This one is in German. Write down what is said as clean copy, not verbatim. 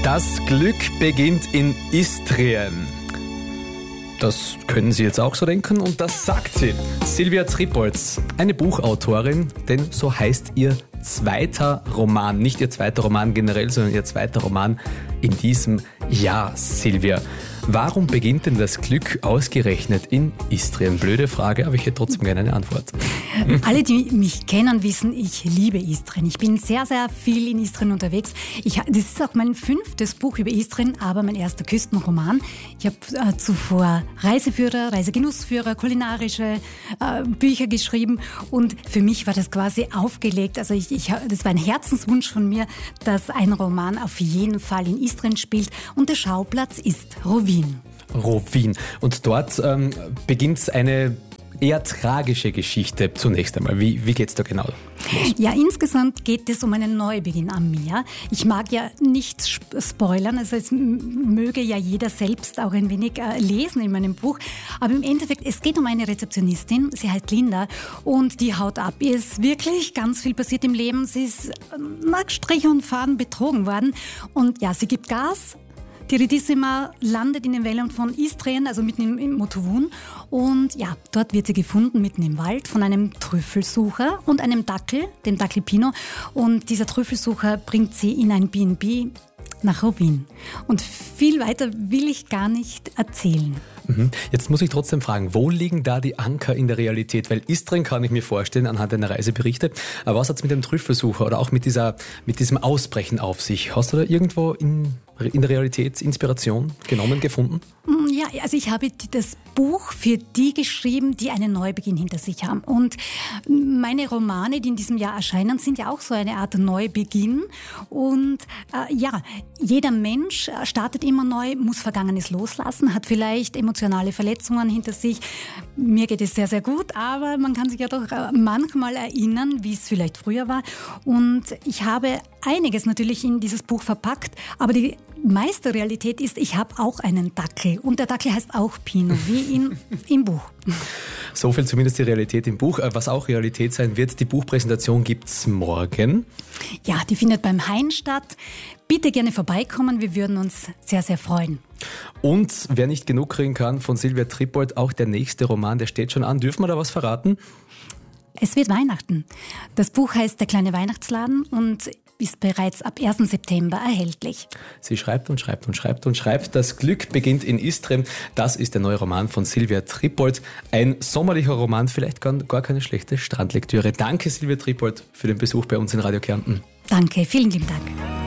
Das Glück beginnt in Istrien. Das können Sie jetzt auch so denken und das sagt sie. Silvia Tripolz, eine Buchautorin, denn so heißt ihr zweiter Roman. Nicht ihr zweiter Roman generell, sondern ihr zweiter Roman in diesem Jahr, Silvia. Warum beginnt denn das Glück ausgerechnet in Istrien? Blöde Frage, aber ich hätte trotzdem gerne eine Antwort. Alle, die mich kennen, wissen, ich liebe Istrien. Ich bin sehr, sehr viel in Istrien unterwegs. Das ist auch mein 5. Buch über Istrien, aber mein erster Küstenroman. Ich habe zuvor Reiseführer, Reisegenussführer, kulinarische Bücher geschrieben und für mich war das quasi aufgelegt. Also das war ein Herzenswunsch von mir, dass ein Roman auf jeden Fall in Istrien spielt und der Schauplatz ist Rovinj. Rovinj. Und dort beginnt eine eher tragische Geschichte zunächst einmal. Wie geht's da genau los? Ja, insgesamt geht es um einen Neubeginn am Meer. Ich mag ja nicht spoilern, also es möge ja jeder selbst auch ein wenig lesen in meinem Buch. Aber im Endeffekt, es geht um eine Rezeptionistin, sie heißt Linda und die haut ab. Ihr ist wirklich ganz viel passiert im Leben. Sie ist nach Strich und Faden betrogen worden und ja, sie gibt Gas. Die Ridissima landet in den Wäldern von Istrien, also mitten im Motovun. Und ja, dort wird sie gefunden, mitten im Wald, von einem Trüffelsucher und einem Dackel, dem Dackel Pino. Und dieser Trüffelsucher bringt sie in ein B&B nach Rovinj. Und viel weiter will ich gar nicht erzählen. Jetzt muss ich trotzdem fragen, wo liegen da die Anker in der Realität? Weil Istrien kann ich mir vorstellen, anhand deiner Reiseberichte. Aber was hat es mit dem Trüffelsucher oder auch mit diesem Ausbrechen auf sich? Hast du da irgendwo in der Realität Inspiration gefunden? Ja, also ich habe das Buch für die geschrieben, die einen Neubeginn hinter sich haben. Und meine Romane, die in diesem Jahr erscheinen, sind ja auch so eine Art Neubeginn. Und ja, jeder Mensch startet immer neu, muss Vergangenes loslassen, hat vielleicht emotionale Verletzungen hinter sich. Mir geht es sehr, sehr gut, aber man kann sich ja doch manchmal erinnern, wie es vielleicht früher war. Und ich habe einiges natürlich in dieses Buch verpackt, aber die meiste Realität ist, ich habe auch einen Dackel und der Dackel heißt auch Pino, wie im Buch. So viel zumindest die Realität im Buch. Was auch Realität sein wird, die Buchpräsentation gibt's morgen. Ja, die findet beim Hain statt. Bitte gerne vorbeikommen, wir würden uns sehr, sehr freuen. Und wer nicht genug kriegen kann von Silvia Tripolz, auch der nächste Roman, der steht schon an. Dürfen wir da was verraten? Es wird Weihnachten. Das Buch heißt Der kleine Weihnachtsladen und ist bereits ab 1. September erhältlich. Sie schreibt und schreibt und schreibt und schreibt. Das Glück beginnt in Istrien. Das ist der neue Roman von Silvia Tripolz. Ein sommerlicher Roman, vielleicht gar keine schlechte Strandlektüre. Danke Silvia Tripolz für den Besuch bei uns in Radio Kärnten. Danke, vielen lieben Dank.